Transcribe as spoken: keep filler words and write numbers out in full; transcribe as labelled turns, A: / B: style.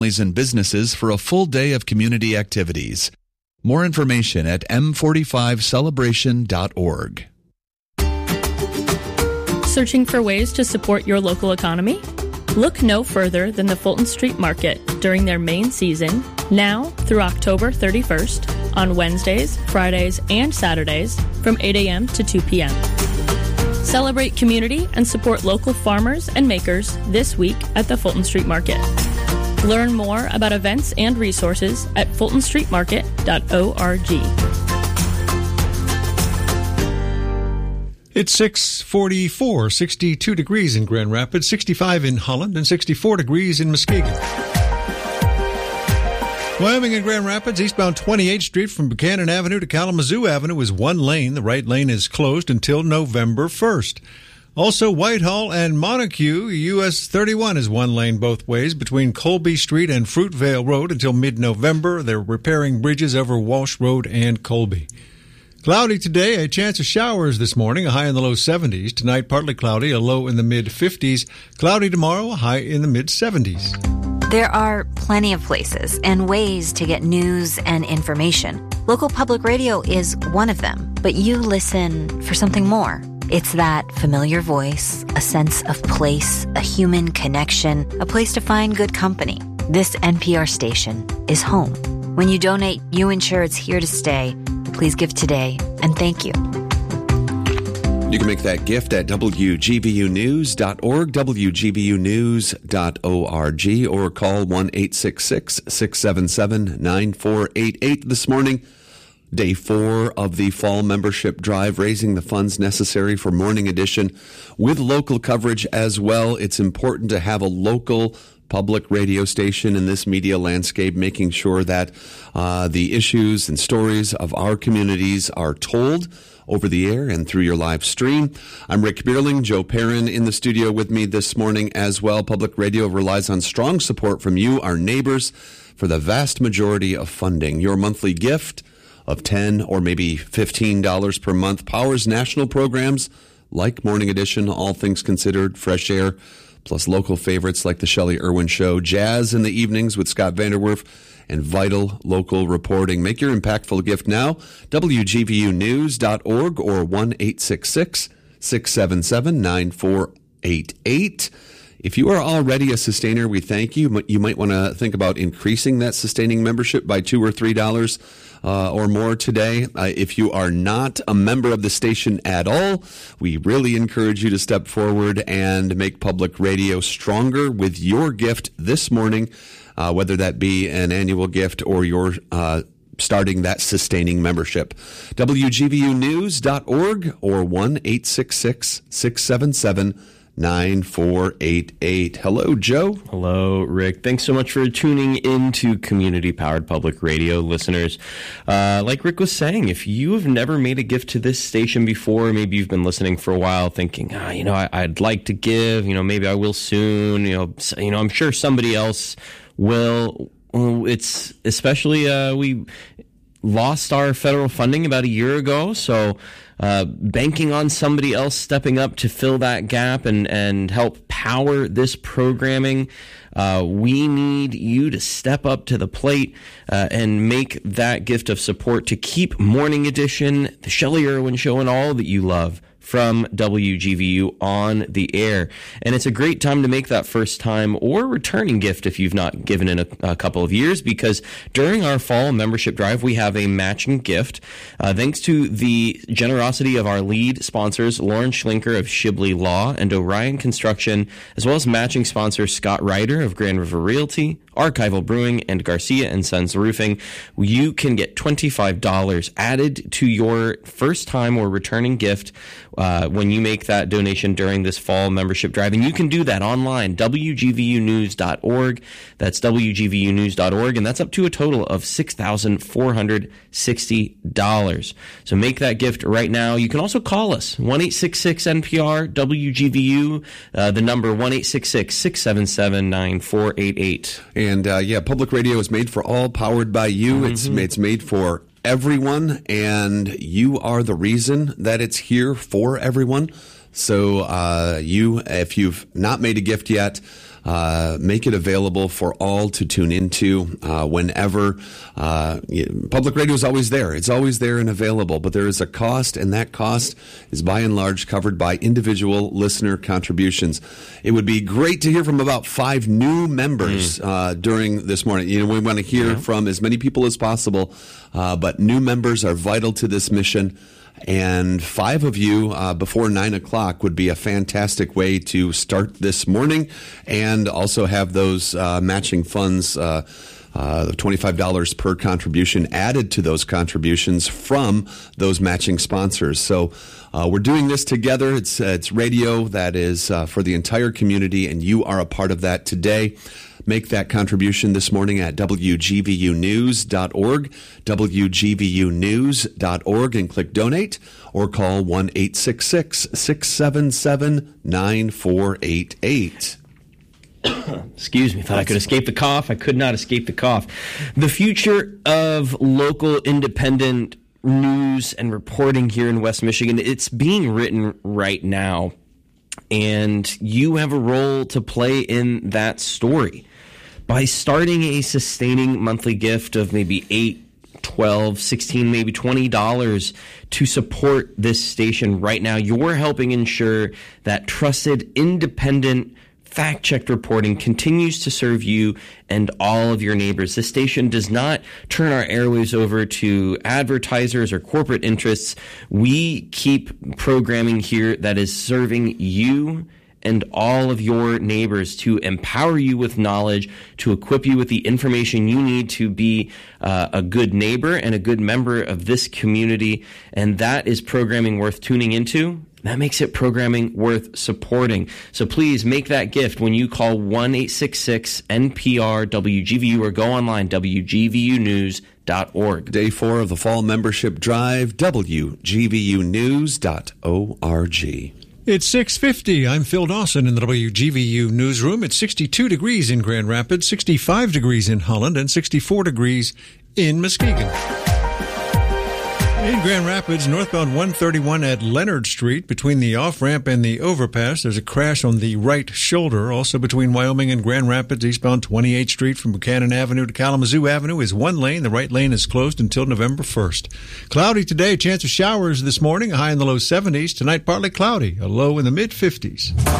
A: and businesses for a full day of community activities. More information at m forty-five celebration dot org.
B: Searching for ways to support your local economy? Look no further than the Fulton Street Market during their main season, now through October thirty-first, on Wednesdays, Fridays, and Saturdays from eight a.m. to two p.m. Celebrate community and support local farmers and makers this week at the Fulton Street Market. Learn more about events and resources at fulton street market dot org.
C: It's six forty-four, sixty-two degrees in Grand Rapids, sixty-five in Holland, and sixty-four degrees in Muskegon. Wyoming and Grand Rapids, eastbound twenty-eighth Street from Buchanan Avenue to Kalamazoo Avenue is one lane. The right lane is closed until November first. Also, Whitehall and Montague, U S thirty-one is one lane both ways between Colby Street and Fruitvale Road until mid-November. They're repairing bridges over Walsh Road and Colby. Cloudy today, a chance of showers this morning, a high in the low seventies. Tonight, partly cloudy, a low in the mid-fifties. Cloudy tomorrow, a high in the mid-seventies.
D: There are plenty of places and ways to get news and information. Local public radio is one of them, but you listen for something more. It's that familiar voice, a sense of place, a human connection, a place to find good company. This N P R station is home. When you donate, you ensure it's here to stay. Please give today, and thank you.
E: You can make that gift at w g b u news dot org, w g b u news dot org, or call one eight six six, six seven seven, nine four eight eight this morning. Day four of the fall membership drive, raising the funds necessary for Morning Edition with local coverage as well. It's important to have a local public radio station in this media landscape, making sure that uh, the issues and stories of our communities are told over the air and through your live stream. I'm Rick Bierling, Joe Perrin in the studio with me this morning as well. Public radio relies on strong support from you, our neighbors, for the vast majority of funding. Your monthly gift of ten dollars or maybe fifteen dollars per month powers national programs like Morning Edition, All Things Considered, Fresh Air, plus local favorites like The Shelley Irwin Show, Jazz in the Evenings with Scott Vanderwerf, and vital local reporting. Make your impactful gift now, w g b u news dot org or one eight six six, six seven seven, nine four eight eight. If you are already a sustainer, we thank you. You might want to think about increasing that sustaining membership by two or three dollars uh, or more today. Uh, if you are not a member of the station at all, we really encourage you to step forward and make public radio stronger with your gift this morning, uh, whether that be an annual gift or your uh, starting that sustaining membership. w g b u news dot org or one eight six six, six seven seven, nine four eight eight. Hello, Joe.
F: Hello, Rick. Thanks so much for tuning into community-powered public radio, listeners. Uh, like Rick was saying, if you have never made a gift to this station before, maybe you've been listening for a while thinking, ah, you know, I, I'd like to give, you know, maybe I will soon, you know, you know, I'm sure somebody else will. It's especially, uh, we lost our federal funding about a year ago, so Uh, banking on somebody else stepping up to fill that gap and, and help power this programming. Uh, we need you to step up to the plate uh, and make that gift of support to keep Morning Edition, The Shelley Irwin Show, and all that you love from W G V U on the air. And it's a great time to make that first time or returning gift if you've not given in a, a couple of years, because during our fall membership drive, we have a matching gift. Uh, thanks to the generosity of our lead sponsors, Lauren Schlinker of Shibley Law and Orion Construction, as well as matching sponsor Scott Ryder of Grand River Realty, Archival Brewing, and Garcia and Sons Roofing, you can get twenty-five dollars added to your first time or returning gift uh, when you make that donation during this fall membership drive. And you can do that online, w g v u news dot org. That's w g v u news dot org, and that's up to a total of six thousand four hundred sixty dollars. So make that gift right now. You can also call us, one eight six six N P R W G V U, uh, the number one eight six six, six seven seven, nine four eight eight.
E: And uh, yeah, public radio is made for all, powered by you. Mm-hmm. It's it's made for everyone, and you are the reason that it's here for everyone. So uh, you, if you've not made a gift yet, uh, make it available for all to tune into uh, whenever. Uh, public radio is always there. It's always there and available, but there is a cost, and that cost is by and large covered by individual listener contributions. It would be great to hear from about five new members mm. uh, during this morning. You know, we want to hear yeah. from as many people as possible, uh, but new members are vital to this mission. And five of you uh, before nine o'clock would be a fantastic way to start this morning, and also have those uh, matching funds, uh, uh, twenty-five dollars per contribution added to those contributions from those matching sponsors. So uh, we're doing this together. It's, uh, it's radio that is uh, for the entire community, and you are a part of that today. Make that contribution this morning at W G V U news dot org, W G V U news dot org, and click donate, or call one eight six six, six seven seven, nine four eight eight.
F: Excuse me, thought I could escape the cough. I could not escape the cough. The future of local independent news and reporting here in West Michigan, it's being written right now, and you have a role to play in that story. By starting a sustaining monthly gift of maybe eight, twelve, sixteen, maybe twenty dollars to support this station right now, you're helping ensure that trusted, independent, fact-checked reporting continues to serve you and all of your neighbors. This station does not turn our airwaves over to advertisers or corporate interests. We keep programming here that is serving you and all of your neighbors, to empower you with knowledge, to equip you with the information you need to be uh, a good neighbor and a good member of this community. And that is programming worth tuning into. That makes it programming worth supporting. So please make that gift when you call one eight six six N P R W G V U, or go online, W G V U news dot org.
E: Day four of the fall membership drive, W G V U news dot org.
C: It's six fifty. I'm Phil Dawson in the W G V U newsroom. It's sixty-two degrees in Grand Rapids, sixty-five degrees in Holland, and sixty-four degrees in Muskegon. In Grand Rapids, northbound one thirty-one at Leonard Street, between the off-ramp and the overpass, there's a crash on the right shoulder. Also between Wyoming and Grand Rapids, eastbound twenty-eighth Street from Buchanan Avenue to Kalamazoo Avenue is one lane. The right lane is closed until November first. Cloudy today, chance of showers this morning, a high in the low seventies. Tonight, partly cloudy, a low in the mid-fifties.